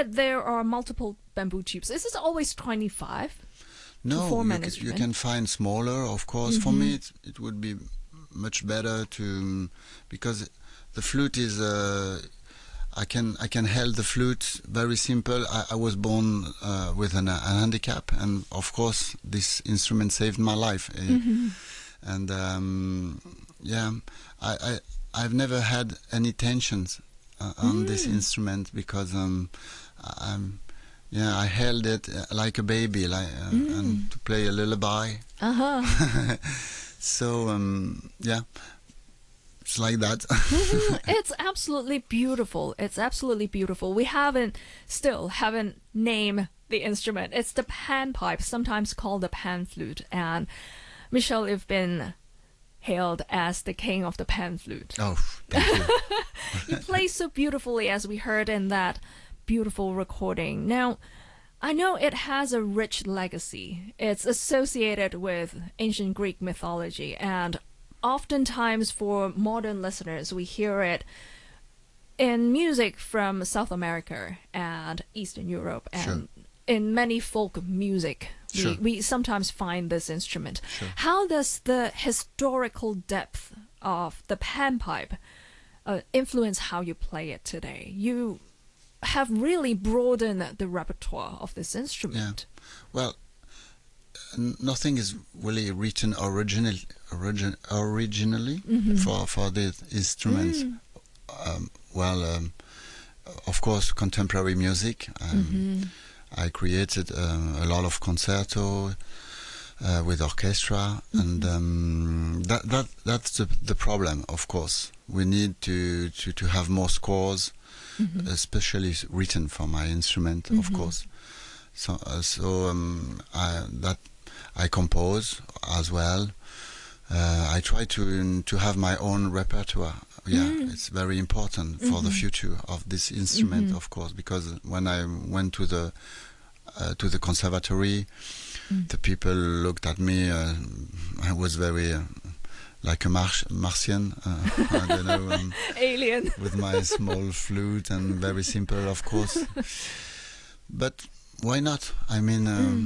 said there are multiple bamboo tubes. Is it always 25? No, you can find smaller, of course. For me, it would be much better to, because the flute is, I can hold the flute very simple. I was born with a handicap, and of course this instrument saved my life. And yeah, I've never had any tensions on this instrument, because I held it like a baby, and to play a lullaby. So yeah, it's like that. It's absolutely beautiful. It's absolutely beautiful. We still haven't named the instrument. It's the panpipe, sometimes called the pan flute. And Michel, you've been hailed as the king of the pan flute. Oh, thank you. You play so beautifully, as we heard in that beautiful recording. Now, I know it has a rich legacy. It's associated with ancient Greek mythology, and oftentimes for modern listeners, we hear it in music from South America and Eastern Europe, and in many folk music. We sometimes find this instrument. How does the historical depth of the panpipe influence how you play it today? You have really broadened the repertoire of this instrument. Yeah. Well, nothing is really written originally for the instruments. Of course, contemporary music. I created a lot of concerto with orchestra, and that's the problem. Of course, we need to have more scores, especially written for my instrument, of course. So I compose as well. I try to have my own repertoire. It's very important for the future of this instrument, of course, because when I went to the conservatory, the people looked at me. I was very like a Martian, I don't know, alien, with my small flute, and very simple, of course. But why not? I mean,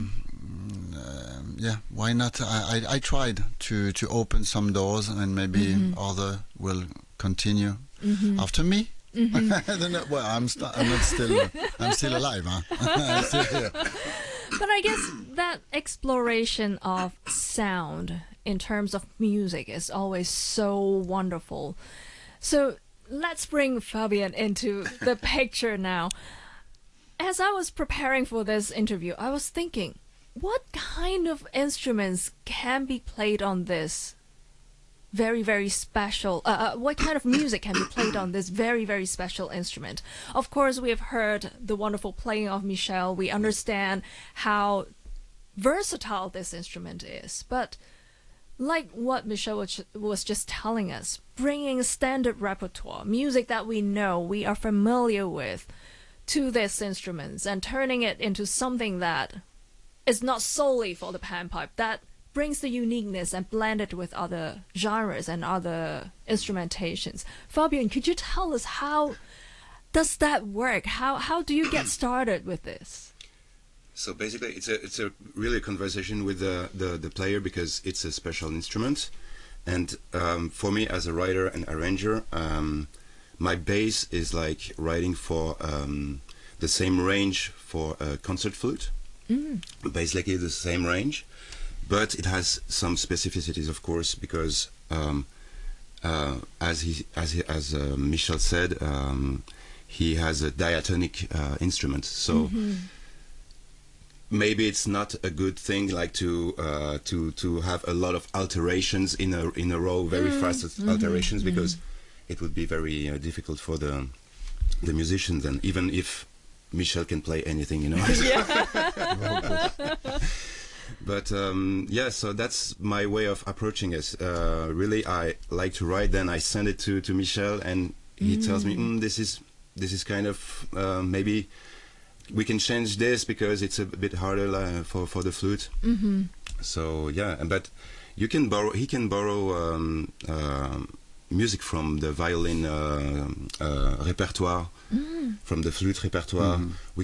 why not? I tried to open some doors, and maybe other will continue after me. I don't know. Well, I'm still alive, huh? I'm still here. But I guess that exploration of sound in terms of music is always so wonderful. So let's bring Fabien into the picture now. As I was preparing for this interview, I was thinking, what kind of instruments can be played on this very, very special, what kind of music can be played on this very, very special instrument? Of course, we have heard the wonderful playing of Michel. We understand how versatile this instrument is. But like what Michel was just telling us, bringing standard repertoire, music that we know, we are familiar with, to this instrument, and turning it into something that is not solely for the panpipe, that brings the uniqueness and blend it with other genres and other instrumentations. Fabien, could you tell us how does that work? How do you get started with this? So basically, it's a really conversation with the player, because it's a special instrument, and for me as a writer and arranger, my base is like writing for the same range for a concert flute, basically the same range. But it has some specificities, of course, because as Michel said, he has a diatonic instrument. So maybe it's not a good thing, like to have a lot of alterations in a row, very fast alterations, because it would be very difficult for the musicians. And even if Michel can play anything, you know. But so that's my way of approaching it. Really, I like to write, then I send it to Michel, and he tells me, this is kind of maybe we can change this because it's a bit harder for the flute. So yeah, but he can borrow music from the violin repertoire, from the flute repertoire.